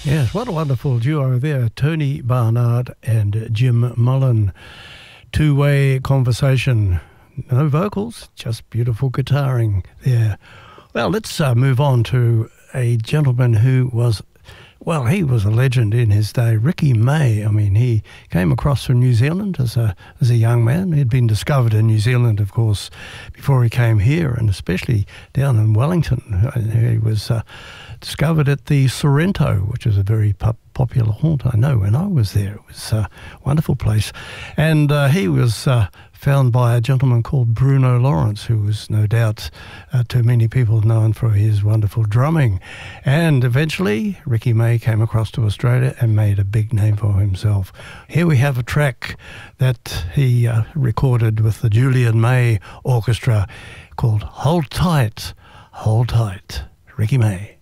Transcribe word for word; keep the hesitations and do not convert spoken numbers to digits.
Yes, what a wonderful duo there, Tony Barnard and Jim Mullen. Two-way conversation, no vocals, just beautiful guitaring there. Well, let's uh, move on to a gentleman who was, well, he was a legend in his day, Ricky May. I mean, he came across from New Zealand as a as a young man. He'd been discovered in New Zealand, of course, before he came here, and especially down in Wellington. He was uh, discovered at the Sorrento, which is a very pop popular haunt. I know when I was there. It was a wonderful place. And uh, he was uh, found by a gentleman called Bruno Lawrence, who was no doubt uh, to many people known for his wonderful drumming. And eventually Ricky May came across to Australia and made a big name for himself. Here we have a track that he uh, recorded with the Julian May Orchestra called Hold Tight, Hold Tight, Ricky May.